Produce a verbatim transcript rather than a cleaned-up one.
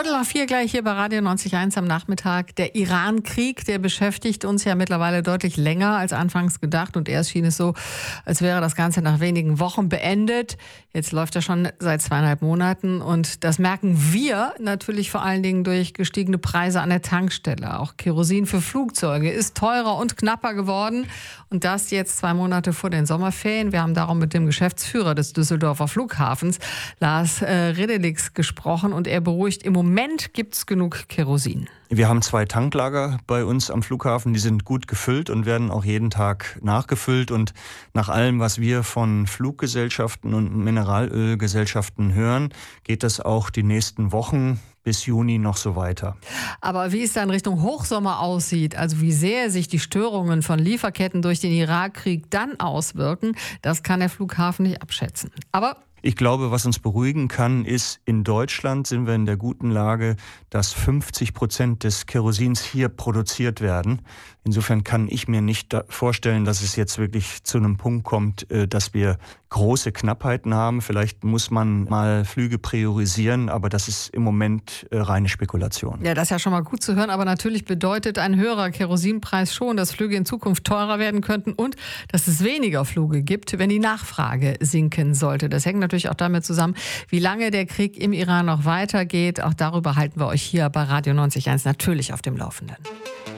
Viertel nach vier gleich hier bei Radio neunzig Komma eins am Nachmittag. Der Iran-Krieg, der beschäftigt uns ja mittlerweile deutlich länger als anfangs gedacht. Und erst schien es so, als wäre das Ganze nach wenigen Wochen beendet. Jetzt läuft er schon seit zweieinhalb Monaten. Und das merken wir natürlich vor allen Dingen durch gestiegene Preise an der Tankstelle. Auch Kerosin für Flugzeuge ist teurer und knapper geworden. Und das jetzt zwei Monate vor den Sommerferien. Wir haben darum mit dem Geschäftsführer des Düsseldorfer Flughafens, Lars äh, Redelix, gesprochen. Und er beruhigt, im Moment gibt es genug Kerosin. Wir haben zwei Tanklager bei uns am Flughafen, die sind gut gefüllt und werden auch jeden Tag nachgefüllt. Und nach allem, was wir von Fluggesellschaften und Mineralölgesellschaften hören, geht das auch die nächsten Wochen bis Juni noch so weiter. Aber wie es dann Richtung Hochsommer aussieht, also wie sehr sich die Störungen von Lieferketten durch den Irakkrieg dann auswirken, das kann der Flughafen nicht abschätzen. Aber ich glaube, was uns beruhigen kann, ist, in Deutschland sind wir in der guten Lage, dass fünfzig Prozent des Kerosins hier produziert werden. Insofern kann ich mir nicht vorstellen, dass es jetzt wirklich zu einem Punkt kommt, dass wir große Knappheiten haben. Vielleicht muss man mal Flüge priorisieren, aber das ist im Moment reine Spekulation. Ja, das ist ja schon mal gut zu hören, aber natürlich bedeutet ein höherer Kerosinpreis schon, dass Flüge in Zukunft teurer werden könnten und dass es weniger Flüge gibt, wenn die Nachfrage sinken sollte. Das hängt natürlich auch damit zusammen, wie lange der Krieg im Iran noch weitergeht. Auch darüber halten wir euch hier bei Radio neunzig Komma eins natürlich auf dem Laufenden.